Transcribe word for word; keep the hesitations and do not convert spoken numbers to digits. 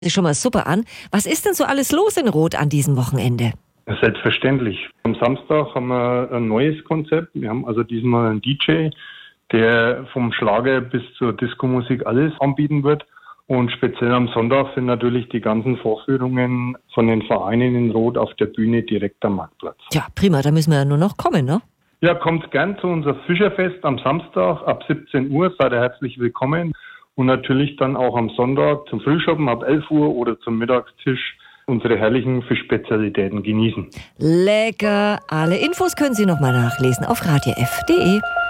sich schon mal super an. Was ist denn so alles los in Roth an diesem Wochenende? Selbstverständlich. Am Samstag haben wir ein neues Konzept. Wir haben also diesmal einen D J, der vom Schlager bis zur Disco-Musik alles anbieten wird. Und speziell am Sonntag sind natürlich die ganzen Vorführungen von den Vereinen in Roth auf der Bühne direkt am Marktplatz. Ja, prima, da müssen wir ja nur noch kommen, ne? Ja, kommt gern zu unser Fischerfest am Samstag ab siebzehn Uhr. Seid ihr herzlich willkommen. Und natürlich dann auch am Sonntag zum Frühschoppen ab elf Uhr oder zum Mittagstisch unsere herrlichen Fischspezialitäten genießen. Lecker! Alle Infos können Sie nochmal nachlesen auf radio f punkt de.